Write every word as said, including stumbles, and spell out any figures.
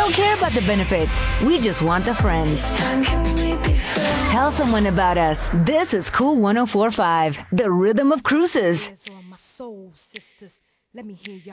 don't care about the benefits. We just want the friends. Tell someone about us. This is Cool one oh four point five, the rhythm of cruises. My soul sisters, let me hear y'all.